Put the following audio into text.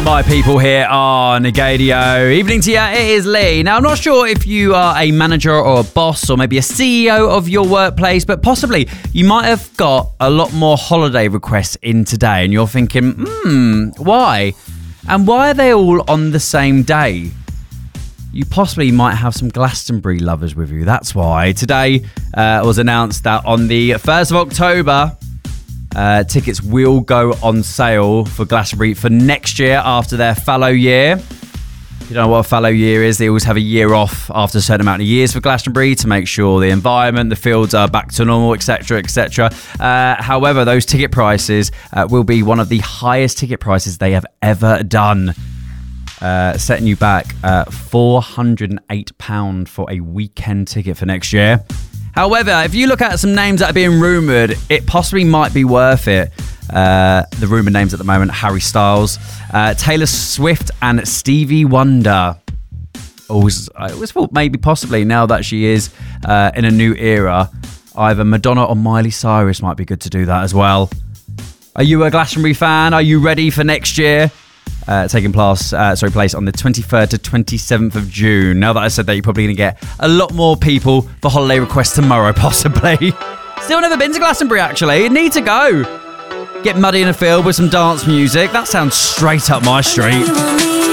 my people here on Gadio. Evening to you, it is Lee. Now, I'm not sure if you are a manager or a boss or maybe a CEO of your workplace, but possibly you might have got a lot more holiday requests in today and you're thinking, why? And why are they all on the same day? You possibly might have some Glastonbury lovers with you. That's why. Today was announced that on the 1st of October, tickets will go on sale for Glastonbury for next year after their fallow year. You don't know what a fallow year is. They always have a year off after a certain amount of years for Glastonbury to make sure the environment, the fields are back to normal, etc., etc. However, those ticket prices will be one of the highest ticket prices they have ever done. Setting you back £408 for a weekend ticket for next year. However, if you look at some names that are being rumoured, it possibly might be worth it. The rumoured names at the moment: Harry Styles, Taylor Swift and Stevie Wonder. I always thought maybe possibly now that she is in a new era, either Madonna or Miley Cyrus might be good to do that as well. Are you a Glastonbury fan? Are you ready for next year? Taking place on the 23rd to 27th of June. Now that I said that, you're probably going to get a lot more people for holiday requests tomorrow, possibly. Still never been to Glastonbury, actually. Need to go. Get muddy in a field with some dance music. That sounds straight up my street.